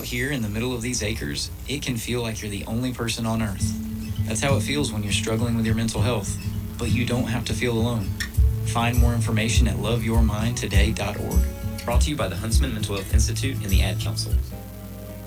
Out here in the middle of these acres, it can feel like you're the only person on earth. That's how it feels when you're struggling with your mental health, but you don't have to feel alone. Find more information at loveyourmindtoday.org. Brought to you by the Huntsman Mental Health Institute and the Ad Council.